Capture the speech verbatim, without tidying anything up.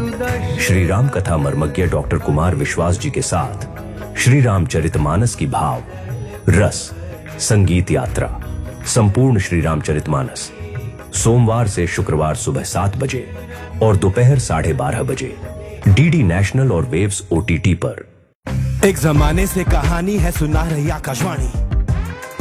श्री राम कथा मर्मज्ञ डॉक्टर कुमार विश्वास जी के साथ श्री रामचरितमानस की भाव रस संगीत यात्रा संपूर्ण श्री रामचरितमानस सोमवार से शुक्रवार सुबह सात बजे और दोपहर साढ़े बारह बजे डीडी नेशनल और वेव्स ओटीटी पर। एक जमाने से कहानी है सुना रही आकाशवाणी।